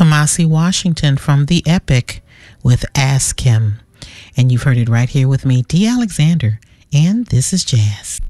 Kamasi Washington from The Epic with Ask Him. And you've heard it right here with me, D. Alexander, and this is Jazz.